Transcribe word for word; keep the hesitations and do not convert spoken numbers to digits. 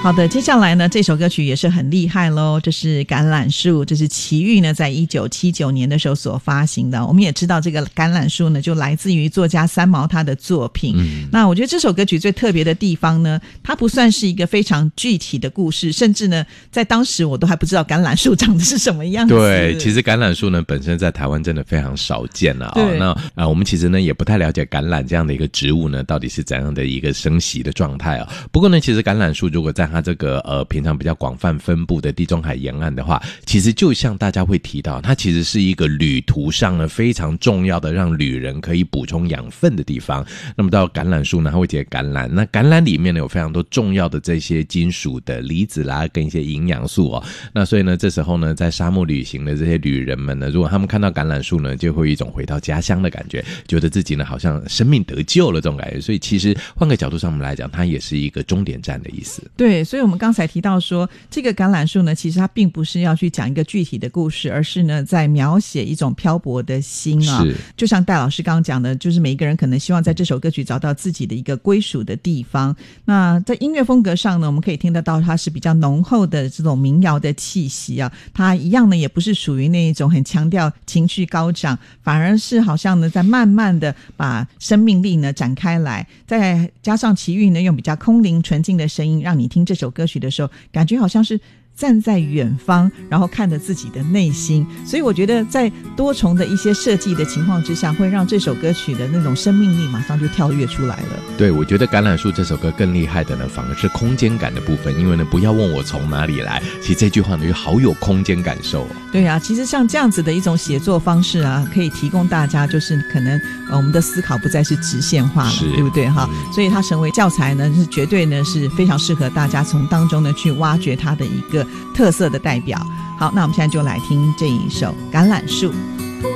好的，接下来呢，这首歌曲也是很厉害咯，这是橄榄树，这是齐豫呢在一九七九年的时候所发行的。我们也知道这个橄榄树呢就来自于作家三毛他的作品、嗯、那我觉得这首歌曲最特别的地方呢，它不算是一个非常具体的故事，甚至呢在当时我都还不知道橄榄树长得是什么样子。 对，其实橄榄树呢本身在台湾真的非常少见啊、哦、那、呃、我们其实呢也不太了解橄榄这样的一个植物呢到底是怎样的一个生息的状态啊。不过呢其实橄榄树如果在它这个呃平常比较广泛分布的地中海沿岸的话，其实就像大家会提到，它其实是一个旅途上呢非常重要的让旅人可以补充养分的地方。那么到橄榄树呢它会结橄榄，那橄榄里面呢有非常多重要的这些金属的离子啦跟一些营养素哦。那所以呢这时候呢在沙漠旅行的这些旅人们呢，如果他们看到橄榄树呢就会有一种回到家乡的感觉，觉得自己呢好像生命得救了这种感觉。所以其实换个角度上面来讲，它也是一个终点站的意思。 对，所以我们刚才提到说这个橄榄树呢其实它并不是要去讲一个具体的故事，而是呢在描写一种漂泊的心啊。是，就像戴老师刚刚讲的，就是每一个人可能希望在这首歌曲找到自己的一个归属的地方。那在音乐风格上呢，我们可以听得到它是比较浓厚的这种民谣的气息啊。它一样呢也不是属于那一种很强调情绪高涨，反而是好像呢在慢慢的把生命力呢展开来，再加上齐豫呢用比较空灵纯净的声音，让你听这首歌曲的时候感觉好像是站在远方，然后看着自己的内心。所以我觉得在多重的一些设计的情况之下，会让这首歌曲的那种生命力马上就跳跃出来了。 对，我觉得橄榄树这首歌更厉害的呢反而是空间感的部分，因为呢不要问我从哪里来，其实这句话呢就好有空间感受、哦、 对啊，其实像这样子的一种写作方式啊，可以提供大家就是可能、呃、我们的思考不再是直线化了，对不对哈、嗯？所以它成为教材呢是绝对呢是非常适合大家从当中呢去挖掘它的一个特色的代表。好，那我们现在就来听这一首橄榄树。